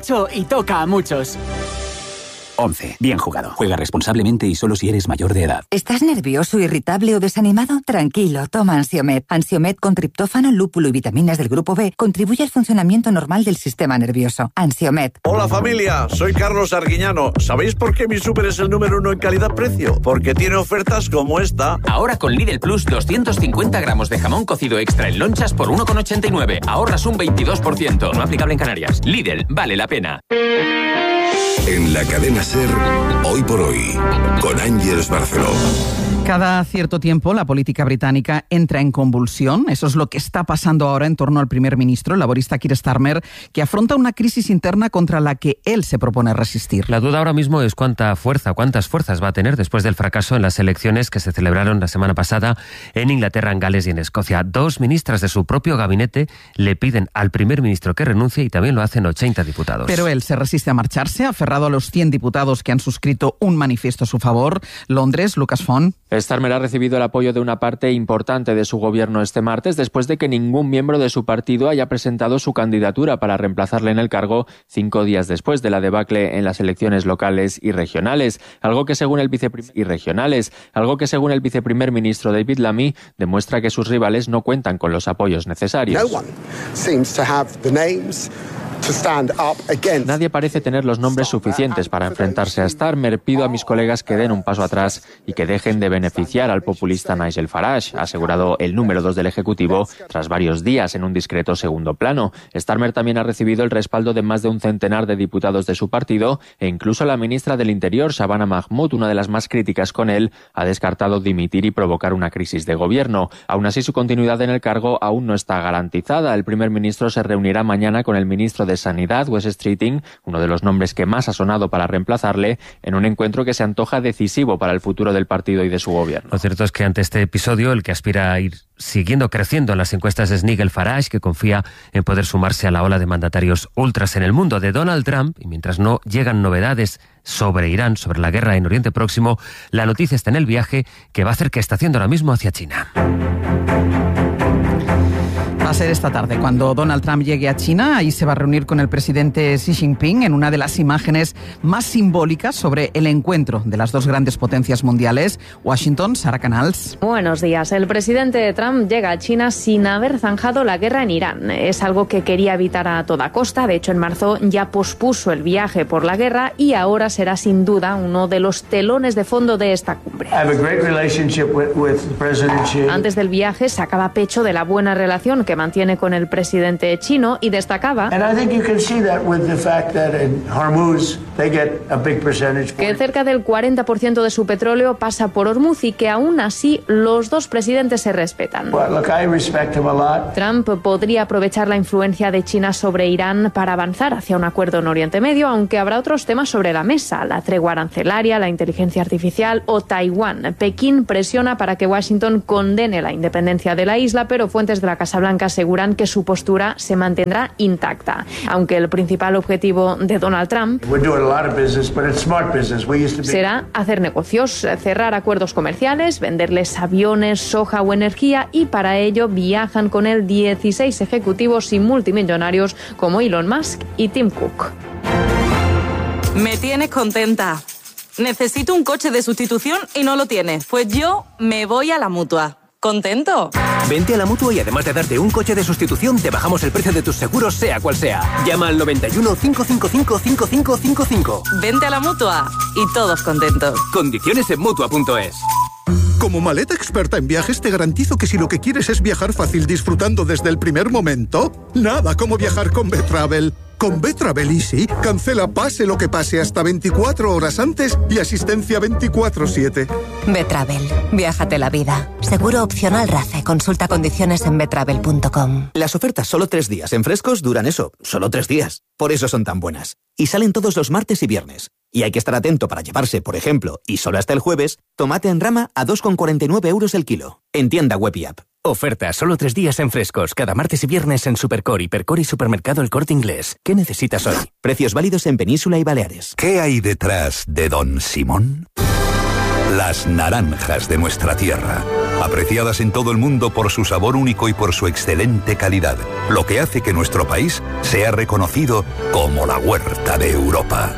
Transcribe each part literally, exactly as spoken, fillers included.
mucho y toca a muchos. once. Bien jugado. Juega responsablemente y solo si eres mayor de edad. ¿Estás nervioso, irritable o desanimado? Tranquilo, toma Ansiomed. Ansiomed con triptófano, lúpulo y vitaminas del grupo B contribuye al funcionamiento normal del sistema nervioso. Ansiomed. Hola familia, soy Carlos Arguiñano. ¿Sabéis por qué mi súper es el número uno en calidad-precio? Porque tiene ofertas como esta. Ahora con Lidl Plus, doscientos cincuenta gramos de jamón cocido extra en lonchas por uno con ochenta y nueve. Ahorras un veintidós por ciento. No aplicable en Canarias. Lidl, vale la pena. En la cadena SER, Hoy por Hoy, con Ángeles Barceló. Cada cierto tiempo la política británica entra en convulsión. Eso es lo que está pasando ahora en torno al primer ministro, el laborista Keir Starmer, que afronta una crisis interna contra la que él se propone resistir. La duda ahora mismo es cuánta fuerza, cuántas fuerzas va a tener después del fracaso en las elecciones que se celebraron la semana pasada en Inglaterra, en Gales y en Escocia. Dos ministras de su propio gabinete le piden al primer ministro que renuncie y también lo hacen ochenta diputados. Pero él se resiste a marcharse, aferrado a los cien diputados que han suscrito un manifiesto a su favor. Londres, Lucas Font. Starmer ha recibido el apoyo de una parte importante de su gobierno este martes después de que ningún miembro de su partido haya presentado su candidatura para reemplazarle en el cargo cinco días después de la debacle en las elecciones locales y regionales, algo que según el viceprimer y regionales, algo que según el viceprimer ministro David Lammy demuestra que sus rivales no cuentan con los apoyos necesarios. No one seems to have the names to stand up against. Nadie parece tener los nombres suficientes para enfrentarse a Starmer. Pido a mis colegas que den un paso atrás y que dejen de beneficiar al populista Nigel Farage, ha asegurado el número dos del Ejecutivo tras varios días en un discreto segundo plano. Starmer también ha recibido el respaldo de más de un centenar de diputados de su partido e incluso la ministra del Interior, Shabana Mahmood, una de las más críticas con él, ha descartado dimitir y provocar una crisis de gobierno. Aún así, su continuidad en el cargo aún no está garantizada. El primer ministro se reunirá mañana con el ministro de Sanidad, Wes Streeting, uno de los nombres que más ha sonado para reemplazarle, en un encuentro que se antoja decisivo para el futuro del partido y de su gobierno. Lo cierto es que ante este episodio, el que aspira a ir siguiendo creciendo en las encuestas es Nigel Farage, que confía en poder sumarse a la ola de mandatarios ultras en el mundo de Donald Trump, y mientras no llegan novedades sobre Irán, sobre la guerra en Oriente Próximo, la noticia está en el viaje que va a hacer que está haciendo ahora mismo hacia China. Va a ser esta tarde cuando Donald Trump llegue a China. Ahí se va a reunir con el presidente Xi Jinping en una de las imágenes más simbólicas sobre el encuentro de las dos grandes potencias mundiales. Washington, Sara Canals. Buenos días. El presidente Trump llega a China sin haber zanjado la guerra en Irán. Es algo que quería evitar a toda costa. De hecho, en marzo ya pospuso el viaje por la guerra y ahora será sin duda uno de los telones de fondo de esta cumbre. Antes del viaje sacaba pecho de la buena relación que mantiene con el presidente chino y destacaba que cerca del cuarenta por ciento de su petróleo pasa por Hormuz y que aún así los dos presidentes se respetan. Trump podría aprovechar la influencia de China sobre Irán para avanzar hacia un acuerdo en Oriente Medio, aunque habrá otros temas sobre la mesa: la tregua arancelaria, la inteligencia artificial o Taiwán. Pekín presiona para que Washington condene la independencia de la isla, pero fuentes de la Casa Blanca aseguran que su postura se mantendrá intacta. Aunque el principal objetivo de Donald Trump será hacer negocios, cerrar acuerdos comerciales, venderles aviones, soja o energía, y para ello viajan con él dieciséis ejecutivos y multimillonarios como Elon Musk y Tim Cook. Me tienes contenta. Necesito un coche de sustitución y no lo tienes. Pues yo me voy a la Mutua. ¿Contento? Vente a la Mutua y además de darte un coche de sustitución, te bajamos el precio de tus seguros, sea cual sea. Llama al noventa y uno, cinco cinco cinco, cinco cinco cinco cinco. Vente a la Mutua y todos contentos. Condiciones en Mutua punto es. Como maleta experta en viajes, te garantizo que si lo que quieres es viajar fácil disfrutando desde el primer momento, nada como viajar con B-Travel. Con B-Travel Easy, cancela pase lo que pase hasta veinticuatro horas antes y asistencia veinticuatro siete. B-Travel. Viájate la vida. Seguro opcional RACE. Consulta condiciones en betravel punto com. Las ofertas solo tres días en Frescos duran eso, solo tres días. Por eso son tan buenas. Y salen todos los martes y viernes. Y hay que estar atento para llevarse, por ejemplo, y solo hasta el jueves, tomate en rama a dos con cuarenta y nueve euros el kilo. En tienda web y app. Oferta solo tres días en Frescos, cada martes y viernes en Supercore, Hipercore y Supermercado El Corte Inglés. ¿Qué necesitas hoy? Precios válidos en Península y Baleares. ¿Qué hay detrás de Don Simón? Las naranjas de nuestra tierra. apreciadas en todo el mundo por su sabor único y por su excelente calidad, lo que hace que nuestro país sea reconocido como la huerta de Europa.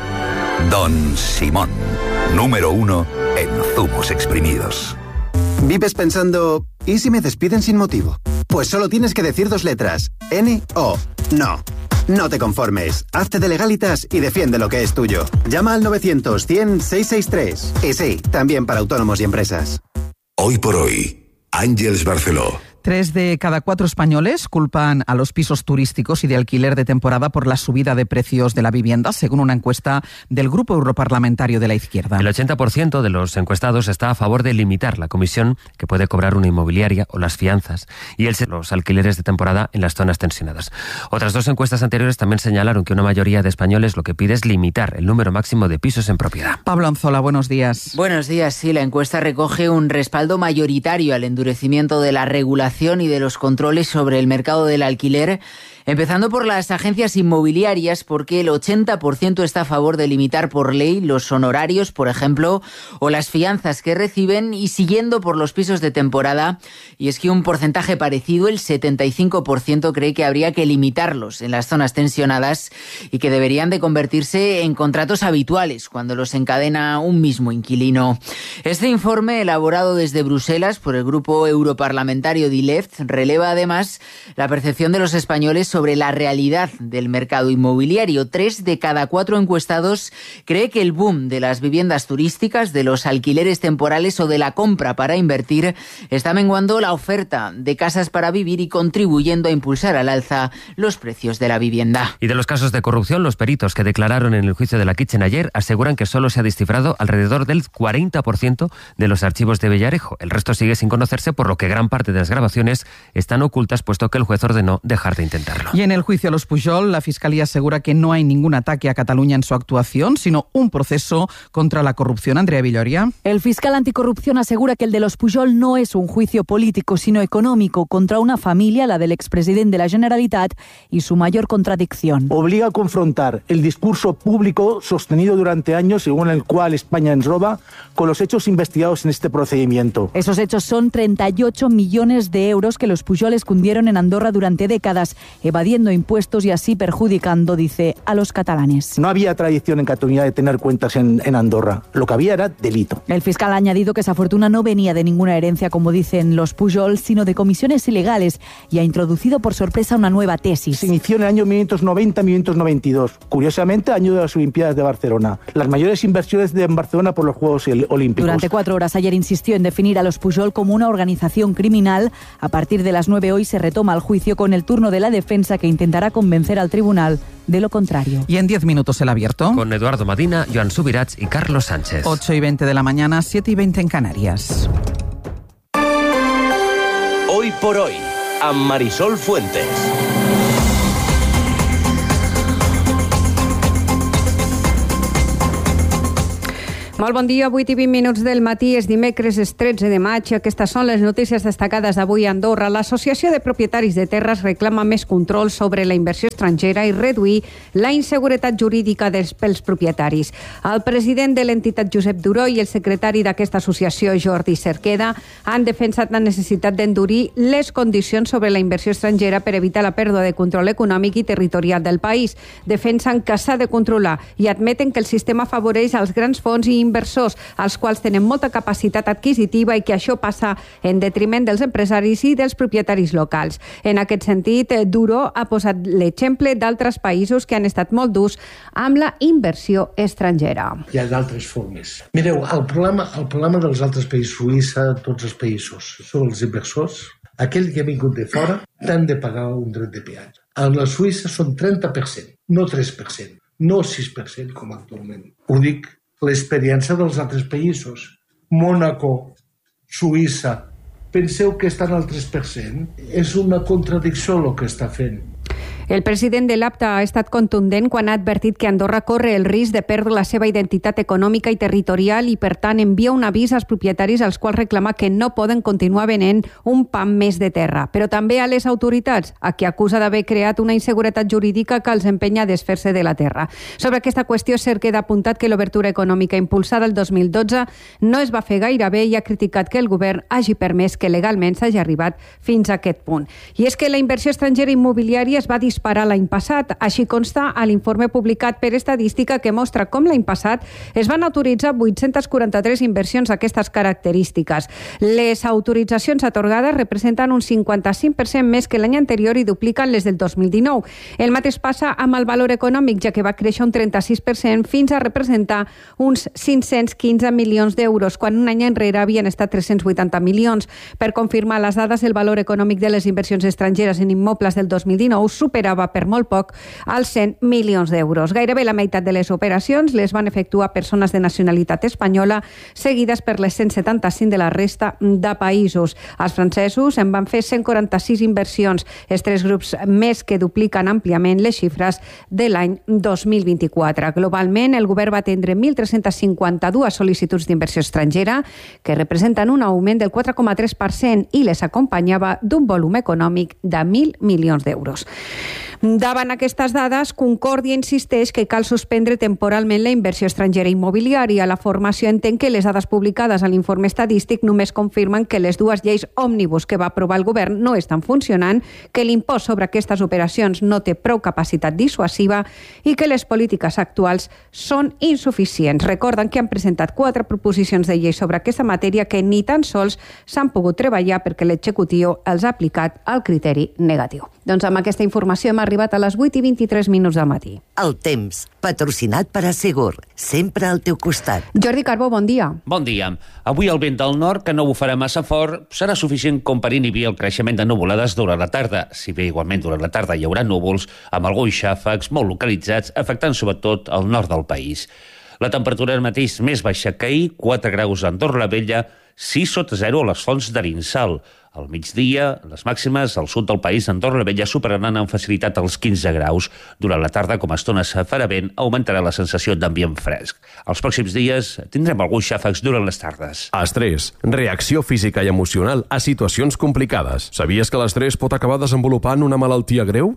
Don Simón, número uno en zumos exprimidos. ¿Vives pensando, ¿y si me despiden sin motivo? Pues solo tienes que decir dos letras, N O. No. No te conformes. Hazte de Legalitas y defiende lo que es tuyo. Llama al novecientos cien seiscientos sesenta y tres. Y sí, también para autónomos y empresas. Hoy por hoy, Ángeles Barceló. Tres de cada cuatro españoles culpan a los pisos turísticos y de alquiler de temporada por la subida de precios de la vivienda, según una encuesta del Grupo Europarlamentario de la Izquierda. El ochenta por ciento de los encuestados está a favor de limitar la comisión que puede cobrar una inmobiliaria o las fianzas y el los alquileres de temporada en las zonas tensionadas. Otras dos encuestas anteriores también señalaron que una mayoría de españoles lo que pide es limitar el número máximo de pisos en propiedad. Pablo Anzola, buenos días. Buenos días. Sí, la encuesta recoge un respaldo mayoritario al endurecimiento de la regulación y de los controles sobre el mercado del alquiler, empezando por las agencias inmobiliarias, porque el ochenta por ciento está a favor de limitar por ley los honorarios, por ejemplo, o las fianzas que reciben, y siguiendo por los pisos de temporada. Y es que un porcentaje parecido, el setenta y cinco por ciento, cree que habría que limitarlos en las zonas tensionadas y que deberían de convertirse en contratos habituales cuando los encadena un mismo inquilino. Este informe, elaborado desde Bruselas por el Grupo Europarlamentario de Left, releva además la percepción de los españoles sobre la realidad del mercado inmobiliario. Tres de cada cuatro encuestados cree que el boom de las viviendas turísticas, de los alquileres temporales o de la compra para invertir está menguando la oferta de casas para vivir y contribuyendo a impulsar al alza los precios de la vivienda. Y de los casos de corrupción, los peritos que declararon en el juicio de la Kitchen ayer aseguran que solo se ha descifrado alrededor del cuarenta por ciento de los archivos de Villarejo. El resto sigue sin conocerse, por lo que gran parte de las grabaciones están ocultas, puesto que el juez ordenó dejar de intentarlo. Y en el juicio a los Pujol, la Fiscalía asegura que no hay ningún ataque a Cataluña en su actuación, sino un proceso contra la corrupción. Andrea Villoria. El fiscal anticorrupción asegura que el de los Pujol no es un juicio político, sino económico, contra una familia, la del expresidente de la Generalitat, y su mayor contradicción. Obliga a confrontar el discurso público sostenido durante años, según el cual España ens roba, con los hechos investigados en este procedimiento. Esos hechos son treinta y ocho millones de euros que los Pujol escondieron en Andorra durante décadas, evadiendo impuestos y así perjudicando, dice, a los catalanes. No había tradición en Cataluña de tener cuentas en, en Andorra. Lo que había era delito. El fiscal ha añadido que esa fortuna no venía de ninguna herencia, como dicen los Pujol, sino de comisiones ilegales, y ha introducido por sorpresa una nueva tesis. Se inició en el año mil novecientos noventa a mil novecientos noventa y dos. Curiosamente, año de las Olimpiadas de Barcelona. Las mayores inversiones de en Barcelona por los Juegos Olímpicos. Durante cuatro horas ayer insistió en definir a los Pujol como una organización criminal. A partir de las nueve hoy se retoma el juicio con el turno de la defensa, que intentará convencer al tribunal de lo contrario. Y en diez minutos el abierto. Con Eduardo Madina, Joan Subirats y Carlos Sánchez. ocho y veinte de la mañana, siete y veinte en Canarias. Hoy por hoy, a Marisol Fuentes. Molt bon dia, vuit i vint minuts del matí, és dimecres, és tretze de maig. Aquestes són les notícies destacades d'avui a Andorra. L'Associació de Propietaris de Terres reclama més control sobre la inversió estrangera i reduir la inseguretat jurídica dels, pels propietaris. El president de l'entitat, Josep Duró, i el secretari d'aquesta associació, Jordi Cerqueda, han defensat la necessitat d'endurir les condicions sobre la inversió estrangera per evitar la pèrdua de control econòmic i territorial del país. Defensen que s'ha de controlar i admeten que el sistema afavoreix als grans fons i inversors, als quals tenen molta capacitat adquisitiva, i que això passa en detriment dels empresaris i dels propietaris locals. En aquest sentit, Duró ha posat l'exemple d'altres països que han estat molt durs amb la inversió estrangera. Hi ha d'altres formes. Mireu, el problema, el problema dels altres països, Suïssa, tots els països, són els inversors. Aquell que ha vingut de fora t'han de pagar un dret de peatge. En la Suïssa són trenta per cent, no tres per cent, no sis per cent com actualment. Ho dic l'experiència dels altres països. Mònaco, Suïssa, penseu que estan al tres per cent? És una contradicció el que està fent. El president de l'APTA ha estat contundent quan ha advertit que Andorra corre el risc de perdre la seva identitat econòmica i territorial i, per tant, envia un avís als propietaris als quals reclama que no poden continuar venent un pam més de terra. Però també a les autoritats, a qui acusa d'haver creat una inseguretat jurídica que els empenya a desfer-se de la terra. Sobre aquesta qüestió, Ser queda apuntat que l'obertura econòmica impulsada el dos mil dotze no es va fer gaire bé i ha criticat que el govern hagi permès que legalment s'hagi arribat fins a aquest punt. I és que la inversió estrangera immobiliària es va disparar l'any passat. Així consta a l'informe publicat per Estadística, que mostra com l'any passat es van autoritzar vuit-cents quaranta-tres inversions d'aquestes característiques. Les autoritzacions atorgades representen un cinquanta-cinc per cent més que l'any anterior i dupliquen les del dos mil dinou. El mateix passa amb el valor econòmic, ja que va créixer un trenta-sis per cent fins a representar uns cinc-cents quinze milions d'euros, quan un any enrere havien estat tres-cents vuitanta milions. Per confirmar les dades, el valor econòmic de les inversions estrangeres en immobles del dos mil dinou superava per molt poc els cent milions d'euros. Gairebé la meitat de les operacions les van efectuar persones de nacionalitat espanyola, seguides per les cent setanta-cinc de la resta de països. Els francesos en van fer cent quaranta-sis inversions, els tres grups més que dupliquen àmpliament les xifres de l'any dos mil vint-i-quatre. Globalment, el govern va atendre mil tres-cents cinquanta-dues sol·licituds d'inversió estrangera, que representen un augment del quatre coma tres per cent i les acompanyava d'un volum econòmic de mil milions d'euros. Davant aquestes dades, Concòrdia insisteix que cal suspendre temporalment la inversió estrangera immobiliària. La formació entén que les dades publicades a l'informe estadístic només confirmen que les dues lleis òmnibus que va aprovar el govern no estan funcionant, que l'impost sobre aquestes operacions no té prou capacitat dissuasiva i que les polítiques actuals són insuficients. Recorden que han presentat quatre proposicions de llei sobre aquesta matèria que ni tan sols s'han pogut treballar perquè l'executiu els ha aplicat el criteri negatiu. Doncs amb aquesta informació hem arribat a les vuit i vint-i-tres minuts del matí. El temps, patrocinat per Assegur, sempre al teu costat. Jordi Carbó, bon dia. Bon dia. Avui el vent del nord, que no bufarà massa fort, serà suficient com per inhibir el creixement de nuvolades durant la tarda. Si bé igualment durant la tarda hi haurà núvols, amb alguns xàfecs molt localitzats, afectant sobretot el nord del país. La temperatura ara mateix més baixa que ahir, quatre graus a Andorra la Vella, sis sota zero a les Fonts d'Arinsal. Al migdia, les màximes al sud del país, Andorra la Vella, superaran amb facilitat els quinze graus. Durant la tarda, com a estones farà vent, augmentarà la sensació d'ambient fresc. Els pròxims dies tindrem alguns xàfecs durant les tardes. Estrès, reacció física i emocional a situacions complicades. Sabies que l'estrès pot acabar desenvolupant una malaltia greu?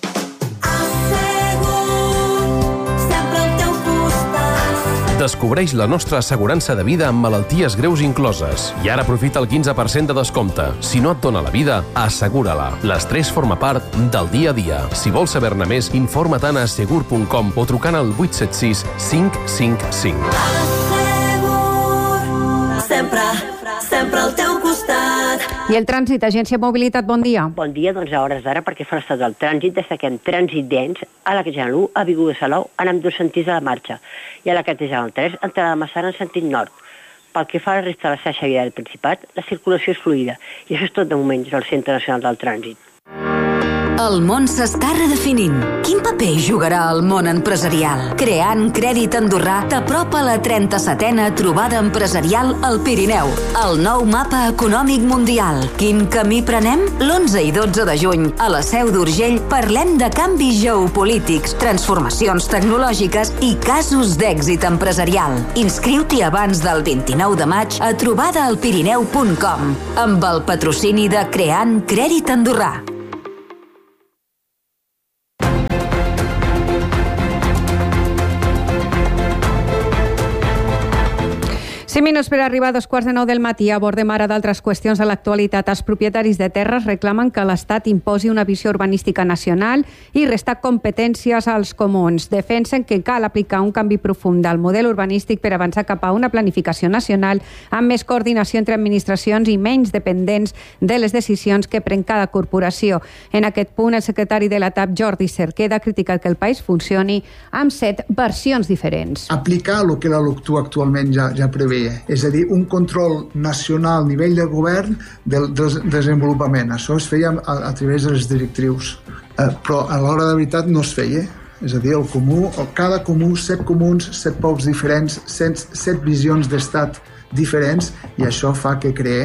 Descobreix la nostra assegurança de vida amb malalties greus incloses. I ara aprofita el quinze per cent de descompte. Si no et dóna la vida, assegura-la. L'estrès forma part del dia a dia. Si vols saber-ne més, informa't a assegur punt com o trucant al vuit set sis cinc cinc cinc. Sempre, sempre al teu costat. I el trànsit, Agència Mobilitat, bon dia. Bon dia, doncs a hores d'ara, perquè fa l'estat del trànsit, destaquem trànsit dens a la Castellana l'u, a Avinguda Salou, en ambdós sentits de la marxa, i a la Castellana tres, entrada de Massana en sentit nord. Pel que fa a la resta de la xarxa viària del Principat, la circulació és fluida, i això és tot de moment des del Centre Nacional del Trànsit. El món s'està redefinint. Quin paper jugarà el món empresarial? Creant Crèdit Andorrà t'apropa la trenta-setena trobada empresarial al Pirineu. El nou mapa econòmic mundial. Quin camí prenem? l'onze i dotze de juny, a la Seu d'Urgell, parlem de canvis geopolítics, transformacions tecnològiques i casos d'èxit empresarial. Inscriu-t'hi abans del vint-i-nou de maig a trobada al pirineu punt com, amb el patrocini de Creant Crèdit Andorrà. Cinc minuts per arribar a dos quarts de nou del matí. Abordem ara d'altres qüestions de l'actualitat. Els propietaris de terres reclamen que l'Estat imposi una visió urbanística nacional i restar competències als comuns. Defensen que cal aplicar un canvi profund del model urbanístic per avançar cap a una planificació nacional amb més coordinació entre administracions i menys dependents de les decisions que pren cada corporació. En aquest punt, el secretari de la T A P, Jordi Cerqueda, ha criticat que el país funcioni amb set versions diferents. Aplicar el que la LOCTU actualment ja, ja prevé, és a dir, un control nacional a nivell de govern del, del desenvolupament. Això es feia a, a través de les directrius, eh, però a l'hora de veritat no es feia. És a dir, el comú, el, cada comú, set comuns, set pobles diferents, set, set visions d'estat diferents, i això fa que creï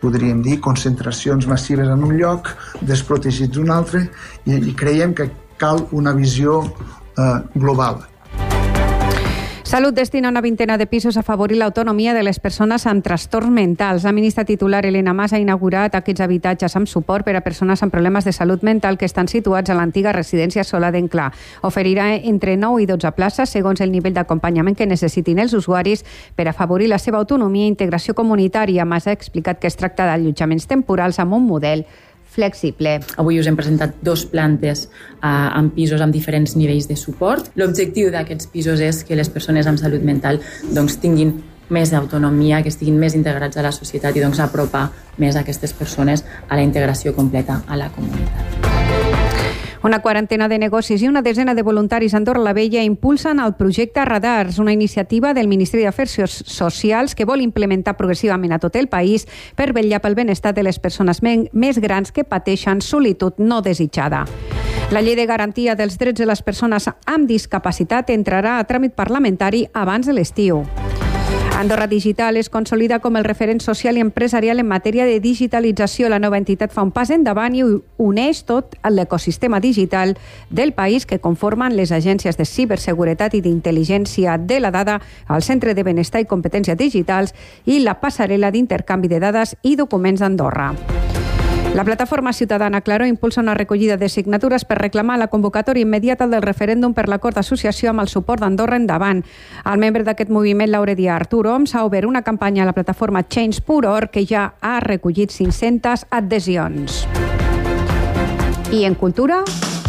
podríem dir, concentracions massives en un lloc, desprotegits un altre, i, i creiem que cal una visió eh, global. Salut destina una vintena de pisos a afavorir l'autonomia de les persones amb trastorns mentals. La ministra titular Elena Mas ha inaugurat aquests habitatges amb suport per a persones amb problemes de salut mental que estan situats a l'antiga residència Solà d'Enclà. Oferirà entre nou i dotze places segons el nivell d'acompanyament que necessitin els usuaris per afavorir la seva autonomia i integració comunitària. Mas ha explicat que es tracta d'allotjaments temporals amb un model flexible. Avui us hem presentat dos plantes eh, amb pisos amb diferents nivells de suport. L'objectiu d'aquests pisos és que les persones amb salut mental doncs, tinguin més autonomia, que estiguin més integrats a la societat i doncs, apropar més a aquestes persones a la integració completa a la comunitat. Una quarantena de negocis i una desena de voluntaris a Andorra la Vella impulsen el projecte Radars, una iniciativa del Ministeri d'Afers Socials que vol implementar progressivament a tot el país per vetllar pel benestar de les persones més grans que pateixen solitud no desitjada. La llei de garantia dels drets de les persones amb discapacitat entrarà a tràmit parlamentari abans de l'estiu. Andorra Digital es consolida com el referent social i empresarial en matèria de digitalització. La nova entitat fa un pas endavant i uneix tot l'ecosistema digital del país que conformen les agències de ciberseguretat i d'intel·ligència de la dada, el Centre de Benestar i Competències Digitals i la passarel·la d'intercanvi de dades i documents d'Andorra. La plataforma ciutadana Claro impulsa una recollida de signatures per reclamar la convocatòria immediata del referèndum per l'acord d'associació amb el suport d'Andorra Endavant. El membre d'aquest moviment, Lauredia Artur Oms, ha obert una campanya a la plataforma Change punt org que ja ha recollit cinc-centes adhesions. I en cultura...